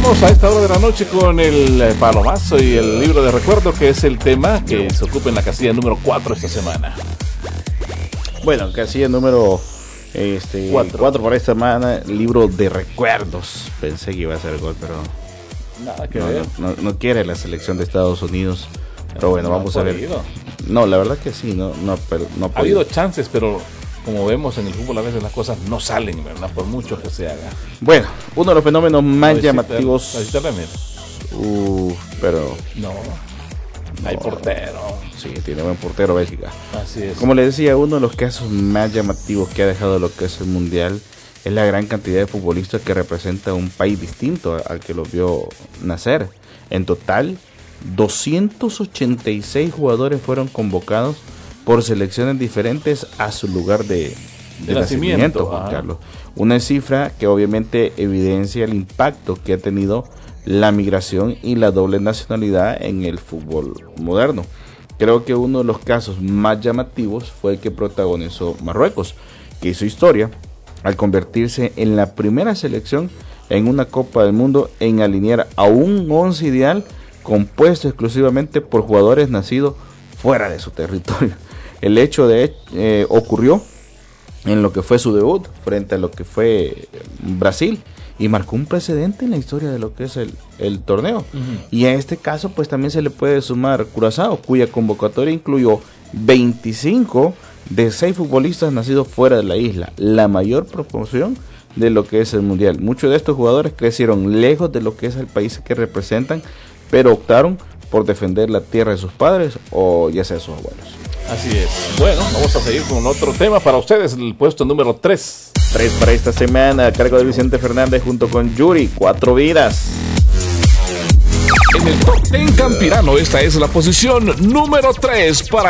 Vamos a esta hora de la noche con el palomazo y el libro de recuerdo, que es el tema que se ocupa en la casilla número 4 esta semana. Bueno, casilla número 4 para esta semana, libro de recuerdos. Pensé que iba a ser gol, pero nada que ver. No quiere la selección de Estados Unidos. Pero bueno, vamos a ver. No, la verdad que sí, no ha habido chances, pero como vemos en el fútbol a veces las cosas no salen, ¿verdad? Por mucho que se haga. Bueno, uno de los fenómenos más llamativos. Pero no hay portero. Sí, tiene buen portero Bélgica. Así es. Como le decía, uno de los casos más llamativos que ha dejado lo que es el mundial es la gran cantidad de futbolistas que representa un país distinto al que los vio nacer. En total, 286 jugadores fueron convocados por selecciones diferentes a su lugar de nacimiento, Juan Carlos. Una cifra que obviamente evidencia el impacto que ha tenido la migración y la doble nacionalidad en el fútbol moderno. Creo que uno de los casos más llamativos fue el que protagonizó Marruecos, que hizo historia al convertirse en la primera selección en una Copa del Mundo en alinear a un 11 ideal compuesto exclusivamente por jugadores nacidos fuera de su territorio. El hecho ocurrió en lo que fue su debut frente a lo que fue Brasil y marcó un precedente en la historia de lo que es el torneo. Y en este caso pues también se le puede sumar Curazao, cuya convocatoria incluyó 25 de 6 futbolistas nacidos fuera de la isla, la mayor proporción de lo que es el mundial. Muchos de estos jugadores crecieron lejos de lo que es el país que representan, pero optaron por defender la tierra de sus padres o ya sea sus abuelos. Así es. Bueno, vamos a seguir con otro tema para ustedes, el puesto número 3. 3 para esta semana, a cargo de Vicente Fernández junto con Yuri, 4 vidas. En el Top 10 Campirano, esta es la posición número 3 para